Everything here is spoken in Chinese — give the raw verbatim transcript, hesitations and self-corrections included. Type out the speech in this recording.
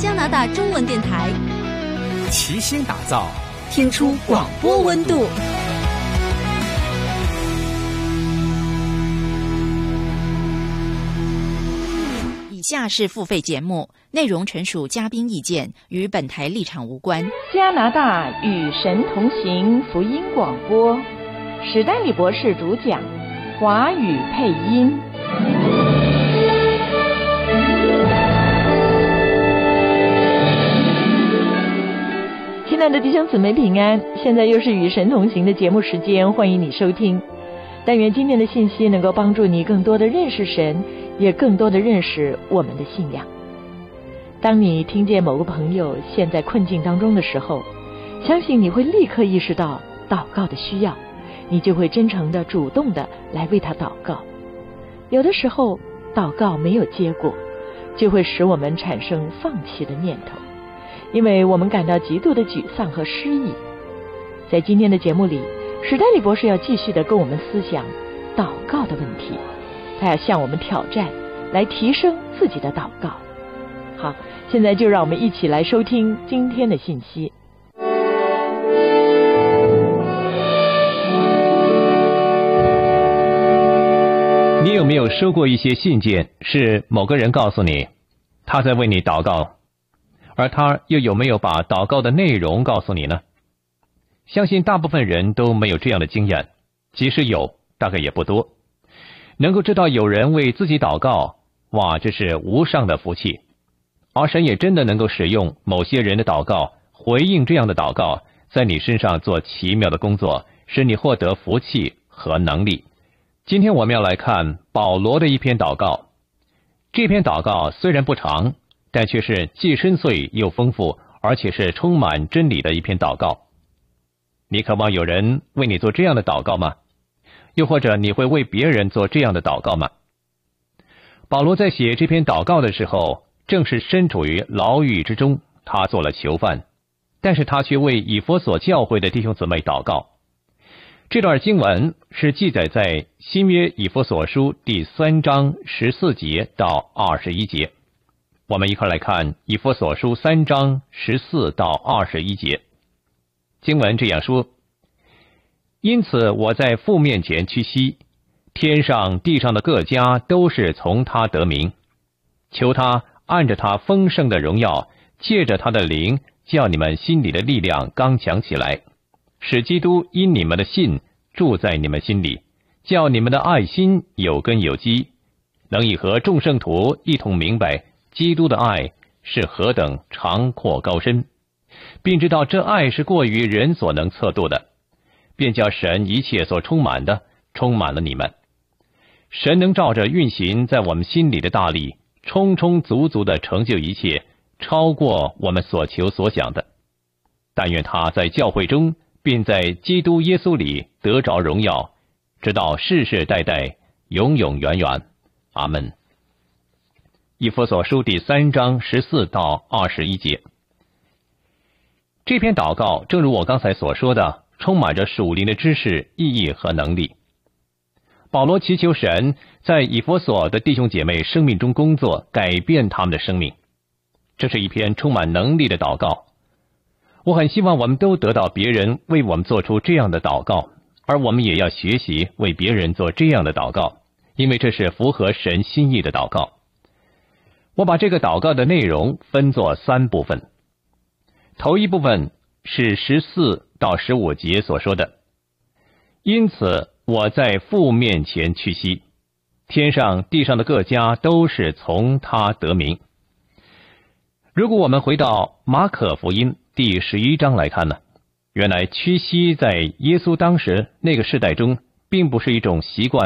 加拿大中文电台， 齐心打造， 听出广播温度。以下是付费节目，内容纯属嘉宾意见，与本台立场无关。 加拿大与神同行福音广播，史丹利博士主讲，华语配音。亲爱的弟兄姊妹平安，现在又是与神同行的节目时间，欢迎你收听。但愿今天的信息能够帮助你更多的认识神，也更多的认识我们的信仰。当你听见某个朋友陷在困境当中的时候，相信你会立刻意识到祷告的需要，你就会真诚的主动的来为他祷告。有的时候祷告没有结果，就会使我们产生放弃的念头，因为我们感到极度的沮丧和失意。在今天的节目里，史丹利博士要继续的跟我们思想祷告的问题，他要向我们挑战，来提升自己的祷告。好，现在就让我们一起来收听今天的信息。 你有没有收过一些信件，是某个人告诉你他在为你祷告，而他又有没有把祷告的内容告诉你呢？相信大部分人都没有这样的经验，即使有，大概也不多。能够知道有人为自己祷告，哇，这是无上的福气。而神也真的能够使用某些人的祷告，回应这样的祷告，在你身上做奇妙的工作，使你获得福气和能力。今天我们要来看保罗的一篇祷告。这篇祷告虽然不长，但却是既深邃又丰富，而且是充满真理的一篇祷告。你渴望有人为你做这样的祷告吗？又或者你会为别人做这样的祷告吗？保罗在写这篇祷告的时候，正是身处于牢狱之中，他做了囚犯，但是他却为以弗所教会的弟兄姊妹祷告。这段经文是记载在新约以弗所书第三章十四节到二十一节。我们一块来看以弗所书三章十四到二十一节。经文这样说：因此我在父面前屈膝，天上地上的各家都是从他得名，求他按着他丰盛的荣耀，借着他的灵，叫你们心里的力量刚强起来，使基督因你们的信住在你们心里，叫你们的爱心有根有基，能以和众圣徒一同明白基督的爱是何等长阔高深，并知道这爱是过于人所能测度的，便叫神一切所充满的充满了你们。神能照着运行在我们心里的大力，充充足足的成就一切，超过我们所求所想的。但愿他在教会中，并在基督耶稣里得着荣耀，直到世世代代，永永远远。阿们。以弗所书第三章十四到二十一节。这篇祷告正如我刚才所说的，充满着属灵的知识、意义和能力。保罗祈求神在以弗所的弟兄姐妹生命中工作，改变他们的生命。这是一篇充满能力的祷告。我很希望我们都得到别人为我们做出这样的祷告，而我们也要学习为别人做这样的祷告，因为这是符合神心意的祷告。我把这个祷告的内容分作三部分。头一部分是十四到十五节所说的，因此我在父面前屈膝，天上地上的各家都是从他得名。如果我们回到马可福音第十一章来看呢，原来屈膝在耶稣当时那个世代中并不是一种习惯